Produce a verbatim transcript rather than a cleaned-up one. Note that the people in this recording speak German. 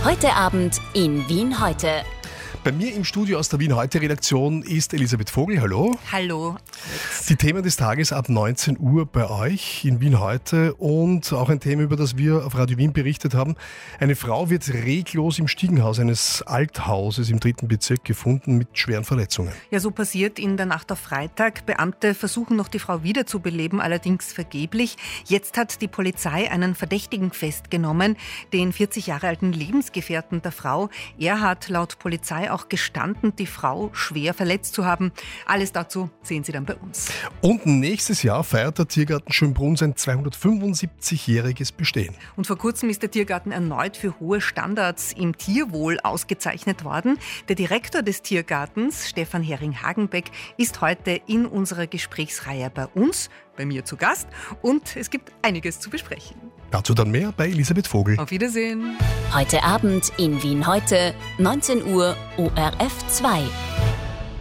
Heute Abend in Wien heute. Bei mir im Studio aus der Wien heute Redaktion ist Elisabeth Vogel. Hallo. Hallo. Die Themen des Tages ab neunzehn Uhr bei euch in Wien heute und auch ein Thema, über das wir auf Radio Wien berichtet haben. Eine Frau wird reglos im Stiegenhaus eines Althauses im dritten Bezirk gefunden mit schweren Verletzungen. Ja, so passiert in der Nacht auf Freitag. Beamte versuchen noch, die Frau wiederzubeleben, allerdings vergeblich. Jetzt hat die Polizei einen Verdächtigen festgenommen, den vierzig Jahre alten Lebensgefährten der Frau. Er hat laut Polizei auch gestanden, die Frau schwer verletzt zu haben. Alles dazu sehen Sie dann bei uns. Und nächstes Jahr feiert der Tiergarten Schönbrunn sein zweihundertfünfundsiebzigjähriges Bestehen. Und vor kurzem ist der Tiergarten erneut für hohe Standards im Tierwohl ausgezeichnet worden. Der Direktor des Tiergartens, Stefan Hering-Hagenbeck, ist heute in unserer Gesprächsreihe bei uns, bei mir zu Gast. Und es gibt einiges zu besprechen. Dazu dann mehr bei Elisabeth Vogel. Auf Wiedersehen. Heute Abend in Wien heute, neunzehn Uhr, O R F zwei.